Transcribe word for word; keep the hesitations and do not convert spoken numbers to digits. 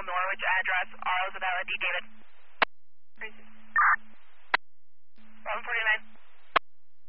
Norwich address, R Isabella D. David. eleven forty-nine.